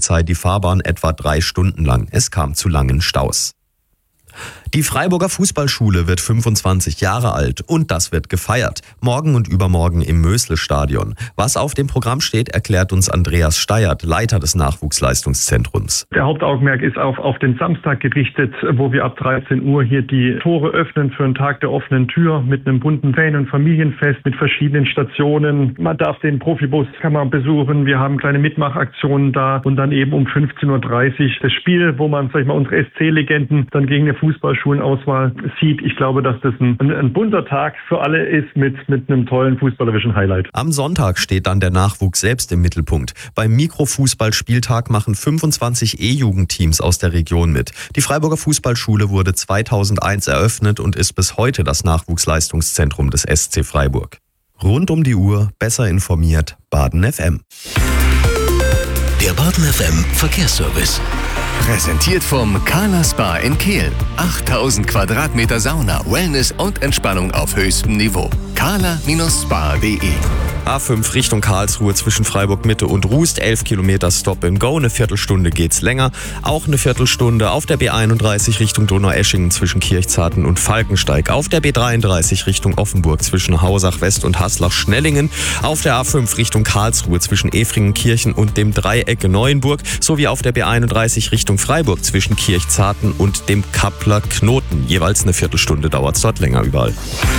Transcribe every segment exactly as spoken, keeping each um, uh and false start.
Polizei die Fahrbahn etwa drei Stunden lang. Es kam zu langen Staus. Die Freiburger Fußballschule wird fünfundzwanzig Jahre alt und das wird gefeiert. Morgen und übermorgen im Mösle-Stadion. Was auf dem Programm steht, erklärt uns Andreas Steyert, Leiter des Nachwuchsleistungszentrums. Der Hauptaugenmerk ist auf, auf den Samstag gerichtet, wo wir ab dreizehn Uhr hier die Tore öffnen für einen Tag der offenen Tür mit einem bunten Fan- und Familienfest mit verschiedenen Stationen. Man darf den Profibus kann man besuchen. Wir haben kleine Mitmachaktionen da und dann eben um fünfzehn Uhr dreißig das Spiel, wo man, sag ich mal, unsere S C-Legenden dann gegen eine Fußballschulenauswahl sieht. Ich glaube, dass das ein, ein, ein bunter Tag für alle ist mit, mit einem tollen fußballerischen Highlight. Am Sonntag steht dann der Nachwuchs selbst im Mittelpunkt. Beim Mikrofußballspieltag machen fünfundzwanzig E-Jugendteams aus der Region mit. Die Freiburger Fußballschule wurde zweitausendeins eröffnet und ist bis heute das Nachwuchsleistungszentrum des S C Freiburg. Rund um die Uhr, besser informiert, Baden F M. Der Baden F M Verkehrsservice. Präsentiert vom Carla Spa in Kehl. achttausend Quadratmeter Sauna, Wellness und Entspannung auf höchstem Niveau. carla Spa punkt de A fünf Richtung Karlsruhe zwischen Freiburg Mitte und Rust, elf Kilometer Stop and Go, eine Viertelstunde geht's länger. Auch eine Viertelstunde auf der B einunddreißig Richtung Donaueschingen zwischen Kirchzarten und Falkensteig. Auf der B dreiunddreißig Richtung Offenburg zwischen Hausach West und Haslach-Schnellingen. Auf der A fünf Richtung Karlsruhe zwischen Efringenkirchen und dem Dreieck Neuenburg. Sowie auf der B einunddreißig Richtung Freiburg zwischen Kirchzarten und dem Kappler Knoten. Jeweils eine Viertelstunde dauert's dort länger überall.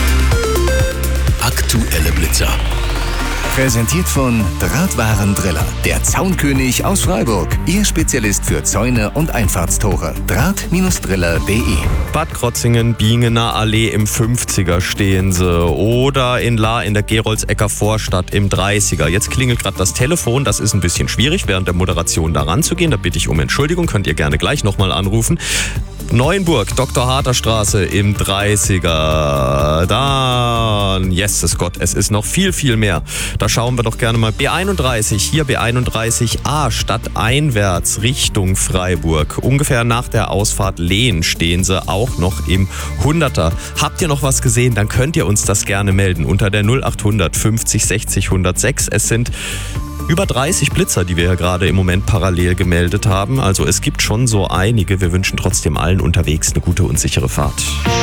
Aktuelle Blitzer. Präsentiert von Drahtwarendriller, der Zaunkönig aus Freiburg. Ihr Spezialist für Zäune und Einfahrtstore. Draht Driller punkt de. Bad Krotzingen, Bingener Allee im fünfziger stehen sie. Oder in La in der Geroldsecker Vorstadt im dreißiger. Jetzt klingelt gerade das Telefon. Das ist ein bisschen schwierig, während der Moderation da ranzugehen. Da bitte ich um Entschuldigung. Könnt ihr gerne gleich nochmal anrufen. Neuenburg, Doktor Harter Straße im dreißiger. Dann, Jesus Gott, es ist noch viel, viel mehr. Da schauen wir doch gerne mal. B einunddreißig, hier B einunddreißig A, stadteinwärts Richtung Freiburg. Ungefähr nach der Ausfahrt Lehn stehen sie auch noch im hunderter. Habt ihr noch was gesehen? Dann könnt ihr uns das gerne melden unter der null achthundert fünfzig sechzig hundertsechs. Es sind über dreißig Blitzer, die wir ja gerade im Moment parallel gemeldet haben. Also es gibt schon so einige. Wir wünschen trotzdem allen unterwegs eine gute und sichere Fahrt.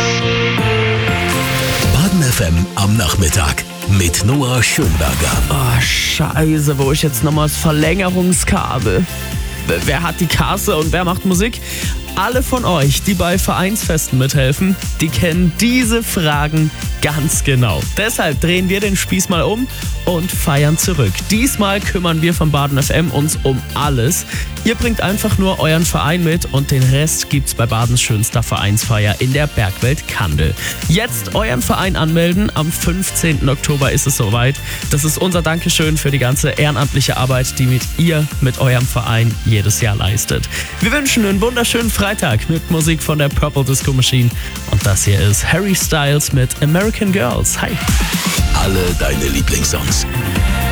Baden F M am Nachmittag mit Noah Schönberger. Oh, scheiße, wo ist jetzt nochmal das Verlängerungskabel? Wer hat die Kasse und wer macht Musik? Alle von euch, die bei Vereinsfesten mithelfen, die kennen diese Fragen ganz genau. Deshalb drehen wir den Spieß mal um und feiern zurück. Diesmal kümmern wir von Baden F M uns um alles. Ihr bringt einfach nur euren Verein mit und den Rest gibt's bei Badens schönster Vereinsfeier in der Bergwelt Kandel. Jetzt euren Verein anmelden. Am fünfzehnten Oktober ist es soweit. Das ist unser Dankeschön für die ganze ehrenamtliche Arbeit, die mit ihr mit eurem Verein jedes Jahr leistet. Wir wünschen einen wunderschönen Freitag mit Musik von der Purple Disco Machine. Und das hier ist Harry Styles mit American Girls. Hi. Alle deine Lieblingssongs.